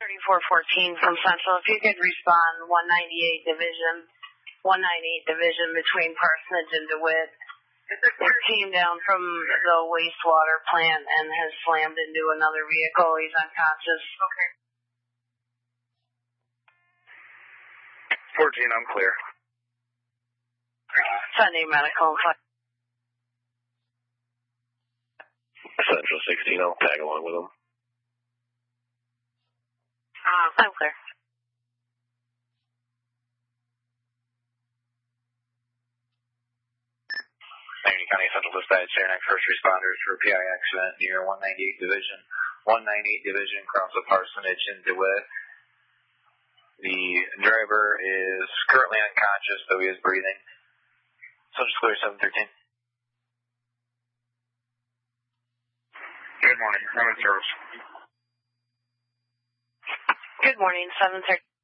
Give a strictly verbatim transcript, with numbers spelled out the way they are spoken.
thirty-four fourteen from Central. If you could respond, one ninety-eight Division, one ninety-eight Division between Parsonage and DeWitt. It came down from the wastewater plant and has slammed into another vehicle. He's unconscious. Okay. fourteen, I'm clear. Sunday medical. Central sixteen, I'll tag along with him. Uh, I'm clear. Miami County Central Dispatch, Airneck First Responders for P I accident near one ninety-eight Division. one ninety-eight Division, across the Parsonage in DeWitt. The driver is currently unconscious, though he is breathing. So just clear seven thirteen. Good morning. I'm in service. Good morning, seven thirteen.